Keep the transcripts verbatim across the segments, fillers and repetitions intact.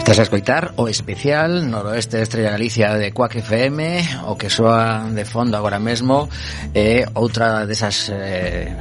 Estás a escoitar o especial Noroeste Estrella Galicia de Quack F M, o que soa de fondo agora mesmo é outra desas eh,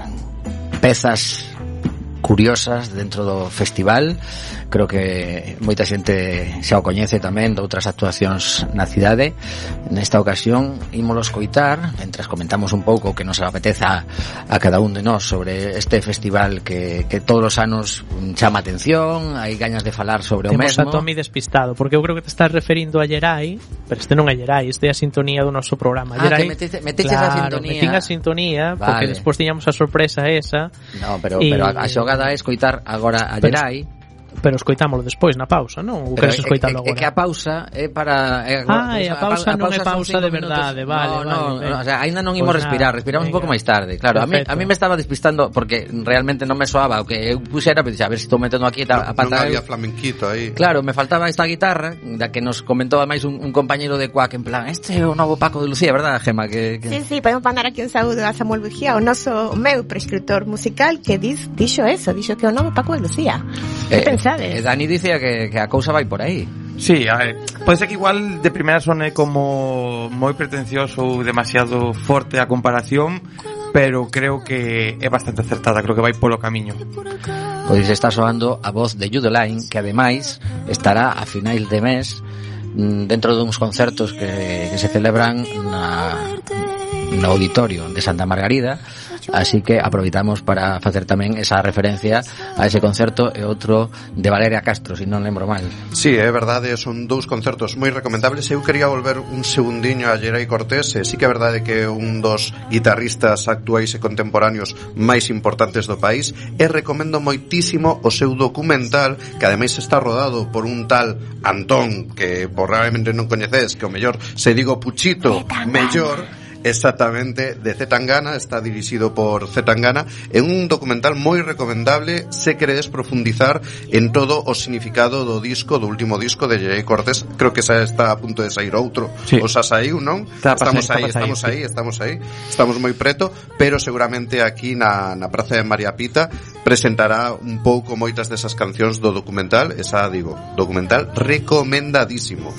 pezas curiosas dentro do festival. Creo que moita xente xa o coñece tamén de outras actuacións na cidade. Nesta ocasión ímolo escoitar mentras comentamos un pouco que nos apeteza a cada un de nós sobre este festival que, que todos os anos chama atención, hai gañas de falar sobre o Temos mesmo. Temos a Tommy despistado, porque eu creo que te estás referindo a Yerai, pero este non é Yerai, este é a sintonía do noso programa. Ah, Yerai, que metete, meteches claro, a sintonía. metín a sintonía, vale. Porque despois tiñamos a sorpresa esa. No, pero, y... pero a, a xogada é escoitar agora a Yerai. Pero escoitámolo despois na pausa, non? Ou queres escoitalo agora? É que a pausa é para é, Ah, e a pausa a, a non é pausa pausa de verdade, minutos. vale, no, vale. No, vale. no, o sea, ainda non imos pues respirar, nada, respiramos venga. un pouco máis tarde. Claro, a mí, a mí me estaba despistando porque realmente non me soaba o que eu puxera, pero a ver se si estou metendo aquí a, a pata. Non había flamenquito aí. Claro, me faltaba esta guitarra, da que nos comentou máis un, un compañeiro de Quack, en plan, este é o novo Paco de Lucía, verdad, Gema? Que, que... Sí, sí, podemos mandar aquí un saúdo a Samuel Bujía, o noso meu prescritor musical, que dis, dixo eso, dixo que o novo Paco de Lucía. Que eh, pensades? Eh, Dani dicía que, que a cousa vai por aí. Sí, a ver, pode ser que igual de primeira sone como moi pretencioso ou demasiado forte a comparación, pero creo que é bastante acertada, creo que vai polo camiño. Pois está soando a voz de Judeline, que ademais estará a finais de mes dentro duns concertos que, que se celebran na, no auditorio de Santa Margarida. Así que aproveitamos para facer tamén esa referencia a ese concerto e outro de Valeria Castro, se si non lembro mal. Sí, é verdade, son dous concertos moi recomendables. Eu quería volver un segundiño a Yerai Cortés, e sí que é verdade que é un dos guitarristas actuais e contemporáneos máis importantes do país, e recomendo moitísimo o seu documental, que ademais está rodado por un tal Antón, que probablemente non coñecedes, que o mellor se digo Puchito, mellor. Exactamente, de Z Tangana, está dirixido por Z Tangana. É un documental moi recomendable se queredes profundizar en todo o significado do disco, do último disco de Yerai Cortés. Creo que xa está a punto de sair outro. Sí. O xa saiu, non? Está estamos pasar, aí, está estamos pasar, aí, sí. estamos aí. Estamos moi preto, pero seguramente aquí na, na Praza de María Pita presentará un pouco moitas desas cancións do documental. Esa, digo, documental recomendadísimo.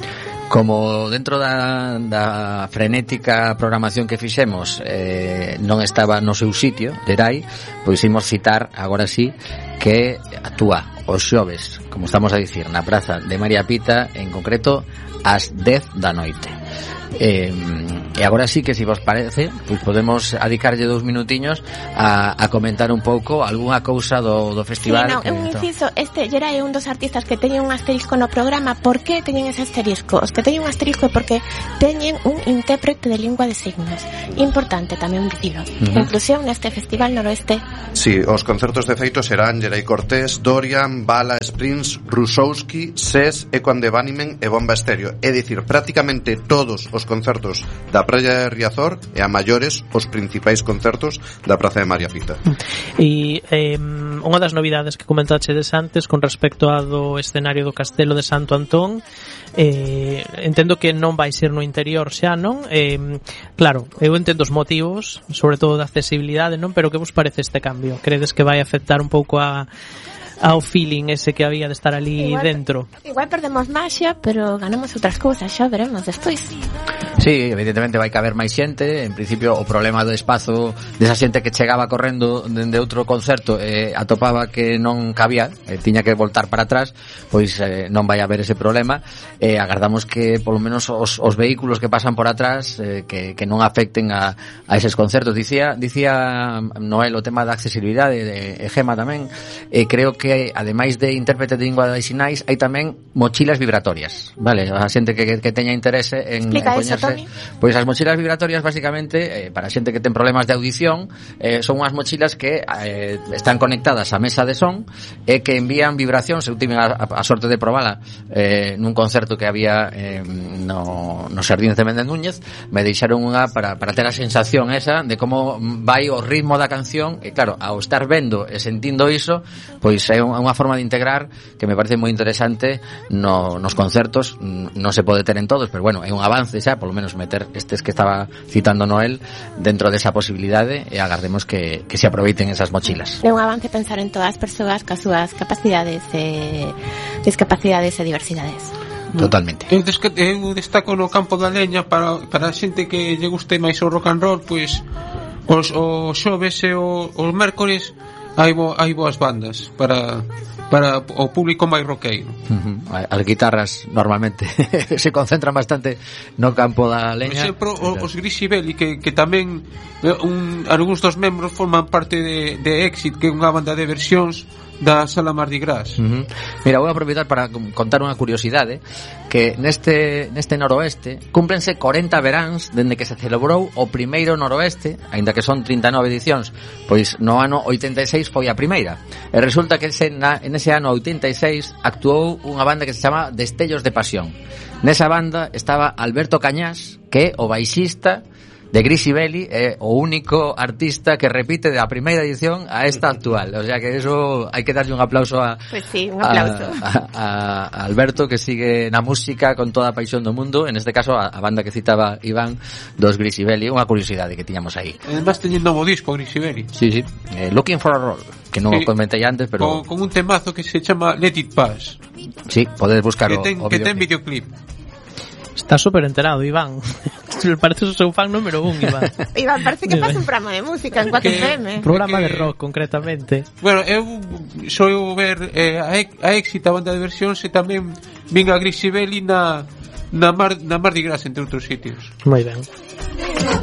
Como dentro da, da frenética programación que fixemos eh, non estaba no seu sitio, Yerai, pois imos citar agora sí que actúa os xoves, como estamos a dicir, na Praza de María Pita, en concreto ás dez da noite. Eh, e agora sí que, se si vos parece, pois podemos adicarlle dous minutiños a, a comentar un pouco algunha cousa do, do festival. Sí, no, que, un inciso, este Yerai é un dos artistas que teñen un asterisco no programa. Por que teñen ese asterisco? Os que teñen un asterisco é porque teñen un intérprete de lingua de signos. Importante tamén dicilo. Uh-huh. Inclusión neste festival Noroeste. Sí, os concertos de feito serán Yerai Cortés, Dorian, Bala, Springs, Rusowski, Ses, Ecuan de Banimen e Bomba Estéreo. É dicir, prácticamente todos os concertos da Praia de Riazor e a maiores os principais concertos da Praza de María Pita. E eh, unha das novidades que comentachedes antes con respecto a do escenario do Castelo de Santo Antón, eh, entendo que non vai ser no interior xa, non? Eh, claro, eu entendo os motivos, sobre todo da accesibilidade, non? Pero que vos parece este cambio? Credes que vai afectar un pouco a ao feeling ese que había de estar ali igual, dentro? Igual perdemos maxia, pero ganamos outras cousas, xa veremos despois. Sí, evidentemente vai caber máis xente. En principio o problema do espazo desa xente que chegaba correndo dende outro concerto eh, atopaba que non cabía, eh, tiña que voltar para atrás, pois eh, non vai haber ese problema. Eh, agardamos que polo menos os, os vehículos que pasan por atrás eh, que, que non afecten a, a eses concertos. Dicía, dicía Noel o tema da accesibilidade, de, de Gema tamén, eh, creo que ademais de intérprete de lingua de sinais hai tamén mochilas vibratorias, vale? A xente que, que, que teña interese en, en poñerse. Pois as mochilas vibratorias basicamente eh, para xente que ten problemas de audición eh, son unhas mochilas que eh, están conectadas á mesa de son e que envían vibracións. Eu tive a, a sorte de probala eh, nun concerto que había eh, no, no Xardín de Méndez Núñez. Me deixaron unha para, para ter a sensación esa de como vai o ritmo da canción, e claro, ao estar vendo e sentindo iso, pois é unha forma de integrar que me parece moi interesante no, nos concertos. Non se pode ter en todos, pero bueno, é un avance xa, polo menos meter estes que estaba citando Noel dentro desa posibilidade, e agardemos que, que se aproveiten esas mochilas. É un avance pensar en todas as persoas cas súas capacidades e discapacidades e diversidades. Totalmente. Eu, desca- eu destaco no campo da leña para, para a xente que lle guste máis o rock and roll, pois os, os xoves e o, os mércores hai, bo, hai boas bandas para, para o público máis roqueiro. Uh-huh. As guitarras normalmente se concentran bastante no campo da Por leña. exemplo, os, os Grisibelli, que, que tamén un, algúns dos membros forman parte de, de Exit, que é unha banda de versións da Sala Mardi Gras. Uh-huh. Mira, vou aproveitar para contar unha curiosidade, que neste neste noroeste cúmplense corenta veráns dende que se celebrou o primeiro noroeste, aínda que son trinta e nove edicións, pois no ano oitenta e seis foi a primeira. E resulta que ese, na, en ese ano oitenta e seis actuou unha banda que se chama Destellos de Pasión. Nesa banda estaba Alberto Cañás, que é o baixista de Grisibelli, é o único artista que repite da primeira edición a esta actual. O sea que eso hai que darlle un aplauso a, pues sí, un aplauso. a, a, a Alberto, que sigue na música con toda a paixón do mundo, en este caso a, a banda que citaba Iván dos Grisibelli, unha curiosidade que tiñamos aí. Además teñen novo disco Grisibelli. Sí, sí, eh, Looking for a Roll, que non sí, o comentei antes, pero con, con un temazo que se chama Let It Pass. Sí, podedes buscar que o, ten, o que ten videoclip. videoclip. Está súper enterado, Iván. Parece o seu fan número un, Iván. Iván, parece que pasa un programa de música en cuatro F M. Programa que, de rock, concretamente. Bueno, eu sou ver eh, a, a Exit, a banda de versións, e tamén vin a Grisibelli na, na, Mar, na Mardi Gras, entre outros sitios. Moi ben.